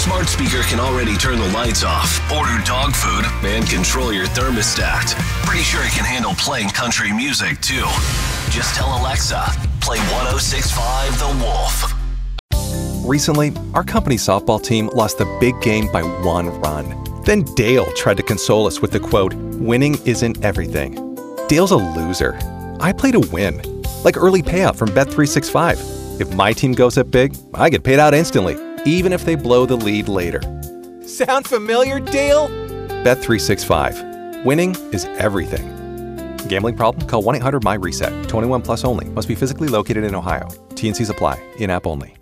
smart speaker can already turn the lights off, order dog food, and control your thermostat. Pretty sure it can handle playing country music, too. Just tell Alexa, play 106.5 The Wolf. Recently, our company softball team lost the big game by 1 run. Then Dale tried to console us with the quote, "Winning isn't everything." Dale's a loser. I play to win. Like early payout from Bet365. If my team goes up big, I get paid out instantly, even if they blow the lead later. Sound familiar, Dale? Bet365. Winning is everything. Gambling problem? Call 1-800-MY-RESET. 21 plus only. Must be physically located in Ohio. T&Cs apply. In-app only.